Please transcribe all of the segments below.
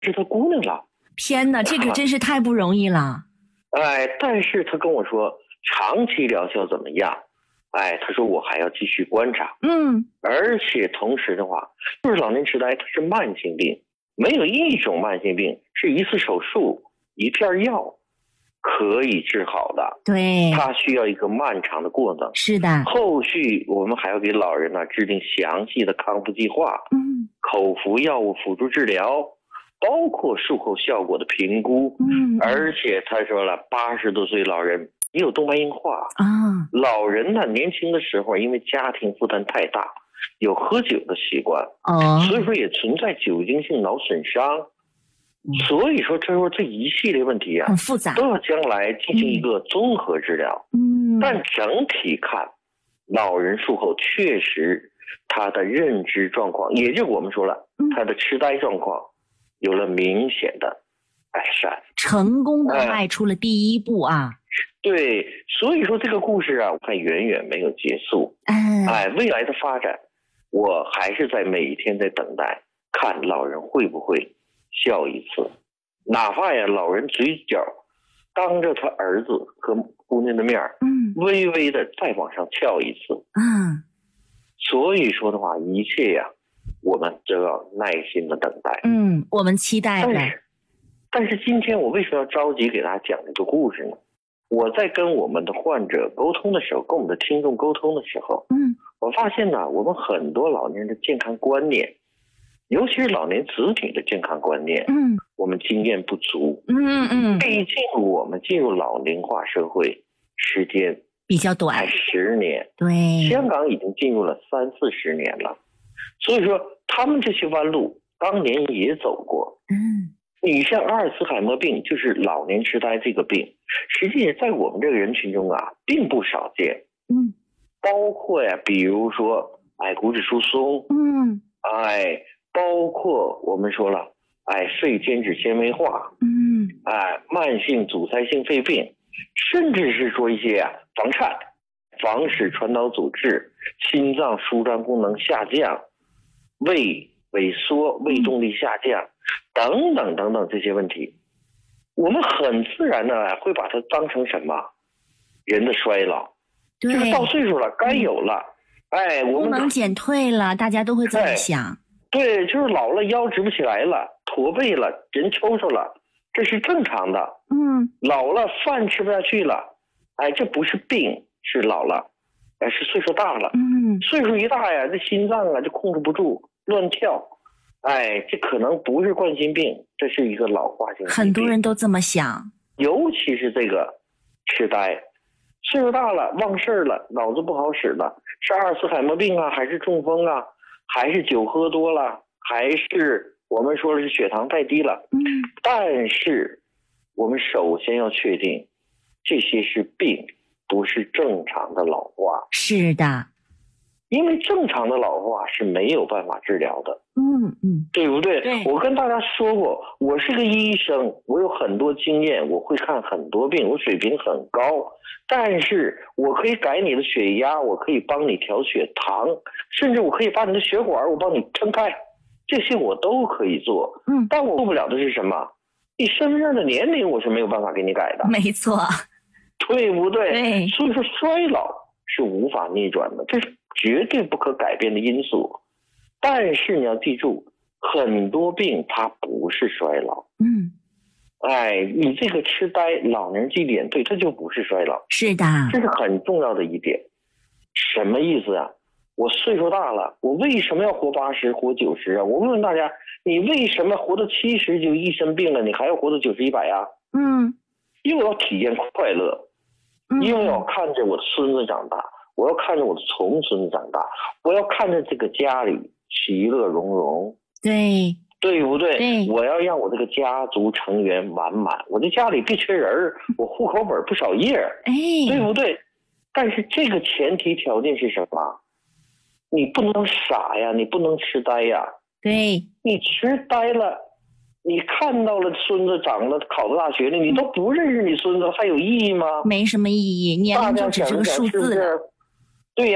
是他姑娘了。 天哪，这个真是太不容易了。 但是他跟我说长期疗效怎么样？他说我还要继续观察。而且同时的话，就是老年痴呆它是慢性病，没有一种慢性病是一次手术一片药可以治好的。 对， 它需要一个漫长的过程。 是的， 后续我们还要给老人呢制定详细的康复计划，口服药物辅助治疗，包括术后效果的评估。而且他说了，80多岁老人也有动脉硬化啊。老人呢年轻的时候因为家庭负担太大，有喝酒的习惯，所以说也存在酒精性脑损伤。所以说这一系列问题啊， 很复杂， 都要将来进行一个综合治疗。但整体看，老人术后确实他的认知状况，也就我们说了，他的痴呆状况有了明显的改善， 成功的迈出了第一步啊。 对，所以说这个故事啊，我看远远没有结束。未来的发展，我还是在每一天在等待，看老人会不会笑一次，哪怕呀老人嘴角当着他儿子和姑娘的面微微的再往上翘一次。所以说的话，一切呀我们都要耐心的等待。 我们期待的。 但是今天我为什么要着急给大家讲这个故事呢？我在跟我们的患者沟通的时候，跟我们的听众沟通的时候，我发现呢，我们很多老年人的健康观念，尤其是老年子女的健康观念，我们经验不足。毕竟我们进入老龄化社会时间比较短， 才10年。 对， 香港已经进入了30-40年了，所以说他们这些弯路当年也走过。你像阿尔茨海默病，就是老年痴呆这个病，实际在我们这个人群中啊，并不少见。包括呀，比如说骨质疏松，包括我们说了，肺间质纤维化，慢性阻塞性肺病，甚至是说一些房颤、房室传导阻滞、心脏舒张功能下降、胃萎缩、胃动力下降等等等等这些问题，我们很自然的会把它当成什么？人的衰老，就是到岁数了，该有了。我们功能减退了，大家都会这么想。 对，就是老了，腰直不起来了，驼背了，人抽抽了，这是正常的。老了，饭吃不下去了，这不是病，是老了，是岁数大了。岁数一大呀，这心脏啊就控制不住，乱跳。这可能不是冠心病，这是一个老化性疾病。 很多人都这么想， 尤其是这个痴呆，岁数大了，忘事了，脑子不好使了，是阿尔茨海默病啊，还是中风啊，还是酒喝多了，还是我们说的是血糖太低了。但是我们首先要确定，这些是病，不是正常的老化。 是的， 因为正常的老化是没有办法治疗的。对不对？我跟大家说过，我是个医生，我有很多经验，我会看很多病，我水平很高，但是我可以改你的血压，我可以帮你调血糖，甚至我可以把你的血管我帮你撑开，这些我都可以做。但我做不了的是什么？你身份证的年龄我是没有办法给你改的。 没错， 对不对？ 对， 所以说衰老是无法逆转的，这是绝对不可改变的因素。但是你要记住，很多病它不是衰老。你这个痴呆、老年期点对，这就不是衰老。 是的， 这是很重要的一点。什么意思啊？我岁数大了，我为什么要活80、活90啊？我问问大家，你为什么活到70就一身病了，你还要活到90、100啊？因为我要体验快乐，因为我要看着我的孙子长大，我要看着我的重孙子长大，我要看着这个家里其乐融融。对不对？ 对， 我要让我这个家族成员完满，我这家里别缺人，我户口本不少页，对不对？但是这个前提条件是什么？你不能傻呀，你不能痴呆呀。 对， 你痴呆了，你看到了孙子长了，考到大学了，你都不认识你孙子，还有意义吗？ 没什么意义，年龄就只是个数字了。 对呀，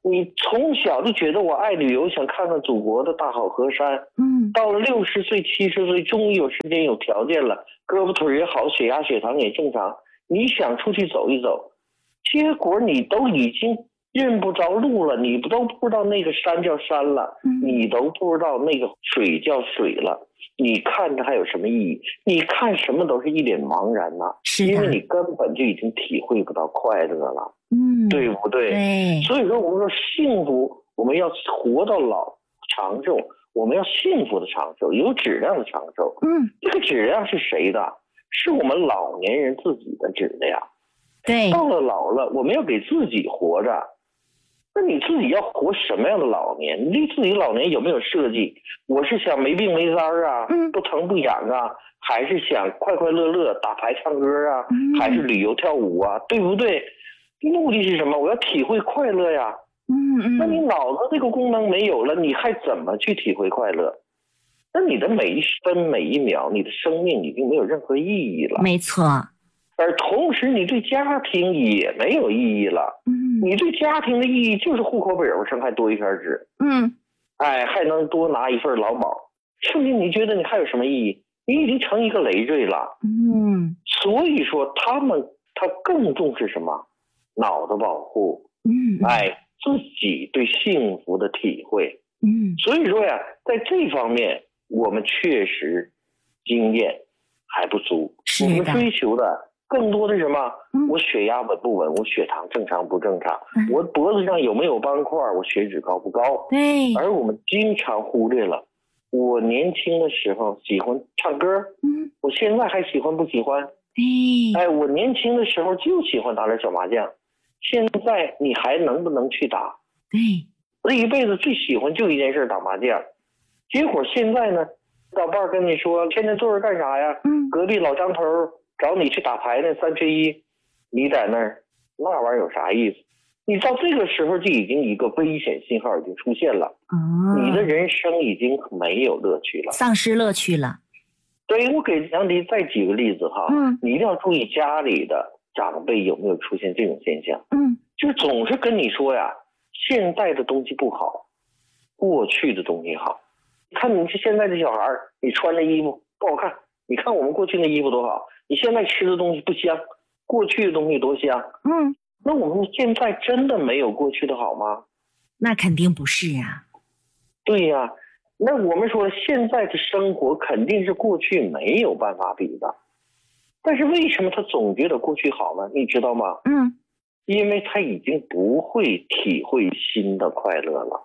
你从小就觉得我爱旅游，想看看祖国的大好河山。到了60岁、70岁，终于有时间、有条件了，胳膊腿也好，血压、血糖也正常，你想出去走一走，结果你都已经认不着路了，你都不知道那个山叫山了，你都不知道那个水叫水了，你看它还有什么意义？你看什么都是一脸茫然呐，因为你根本就已经体会不到快乐了，对不对？ 对。 所以说我们说幸福，我们要活到老长寿，我们要幸福的长寿，有质量的长寿。这个质量是谁的？是我们老年人自己的质量。 对， 到了老了，我们要给自己活着。那你自己要活什么样的老年？你对自己老年有没有设计？我是想没病没灾啊，不疼不痒啊，还是想快快乐乐打牌唱歌啊，还是旅游跳舞啊，对不对？目的是什么？我要体会快乐呀。那你脑子这个功能没有了，你还怎么去体会快乐？那你的每一分每一秒，你的生命已经没有任何意义了。 没错。 而同时你对家庭也没有意义了。你对家庭的意义就是户口本上还多一片纸。还能多拿一份劳保。剩下你觉得你还有什么意义？你已经成一个累赘了。所以说他更重视什么？脑的保护。自己对幸福的体会。所以说呀，在这方面我们确实经验还不足。我们追求的更多的是什么？我血压稳不稳？我血糖正常不正常？我脖子上有没有斑块？我血脂高不高？ 对。 而我们经常忽略了，我年轻的时候喜欢唱歌，我现在还喜欢不喜欢？我年轻的时候就喜欢打点小麻将，现在你还能不能去打？我一辈子最喜欢就一件事，打麻将。结果现在呢，老伴跟你说天天坐着干啥呀？隔壁老张头找你去打牌呢，3缺1，你在那儿，那玩意儿有啥意思？你到这个时候就已经一个危险信号已经出现了。你的人生已经没有乐趣了， 丧失乐趣了。 对，我给杨迪再举个例子哈。你一定要注意家里的长辈有没有出现这种现象。就是总是跟你说呀，现在的东西不好，过去的东西好。看你现在的小孩，你穿的衣服不好看，你看我们过去的衣服多好，你现在吃的东西不香，过去的东西多香。那我们现在真的没有过去的好吗？ 那肯定不是啊。 对呀，那我们说现在的生活肯定是过去没有办法比的，但是为什么他总觉得过去好呢？你知道吗？因为他已经不会体会新的快乐了。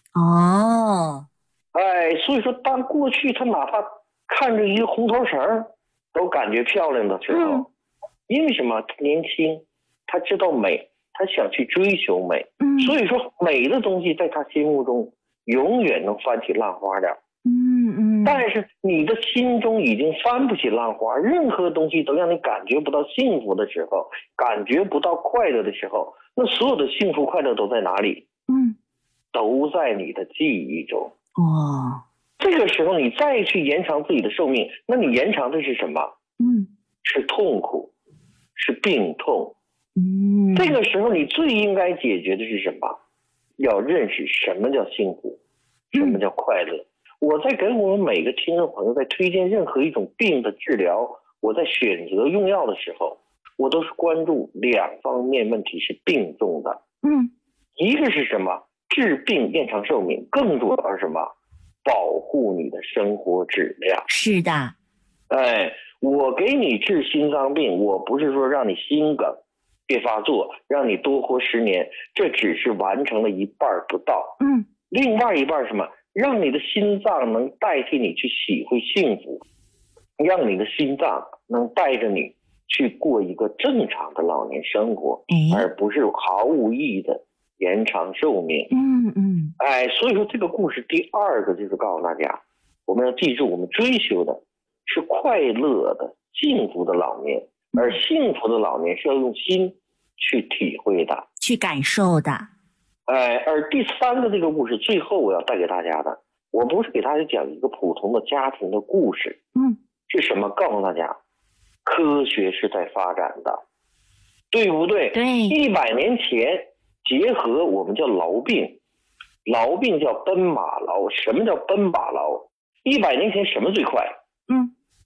所以说当过去他哪怕看着一个红头绳都感觉漂亮的时候，因为什么？他年轻，他知道美，他想去追求美。所以说美的东西在他心目中永远能翻起浪花的。但是你的心中已经翻不起浪花，任何东西都让你感觉不到幸福的时候，感觉不到快乐的时候，那所有的幸福快乐都在哪里？都在你的记忆中。这个时候你再去延长自己的寿命，那你延长的是什么？是痛苦，是病痛。这个时候你最应该解决的是什么？要认识什么叫幸福，什么叫快乐。我在给我们每个听众朋友在推荐任何一种病的治疗，我在选择用药的时候，我都是关注2方面问题是并重的。一个是什么？治病延长寿命，更主要是什么？保护你的生活质量。 是的。 我给你治心脏病，我不是说让你心梗别发作，让你多活10年，这只是完成了一半不到。另外一半是什么？让你的心脏能代替你去体会幸福，让你的心脏能带着你去过一个正常的老年生活，而不是毫无意义的延长寿命。所以说这个故事第2个就是告诉大家，我们要记住，我们追求的是快乐的幸福的老年，而幸福的老年是要用心去体会的， 去感受的。 而第3个这个故事最后我要带给大家的，我不是给大家讲一个普通的家庭的故事。是什么？告诉大家科学是在发展的，对不对？ 对。 100年前结合我们叫痨病，痨病叫奔马痨。什么叫奔马痨？100年前什么最快？